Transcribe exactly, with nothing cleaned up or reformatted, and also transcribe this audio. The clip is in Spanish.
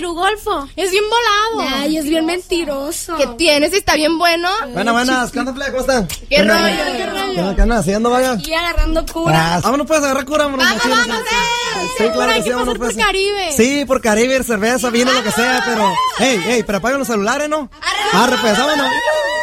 Virugolfo. Es bien volado. Ay, es bien mentiroso. ¿Qué tienes? Está bien bueno. Buenas, buenas. ¿Qué onda, Fle? ¿Cómo están? ¿Qué rollo? ¿Qué rollo? ¿Qué andas haciendo, vaya? Y agarrando cura. Ah, vámonos, pues, a agarrar cura. Vámonos, Vamos, machín. vamos, eh. Sí, claro Hay que sí, que vámonos, pasar por pues. Caribe. Sí, por Caribe, cerveza, vino, lo que sea, pero... Ey, ey, pero apaguen los celulares, ¿no? Arre, pues, vámonos.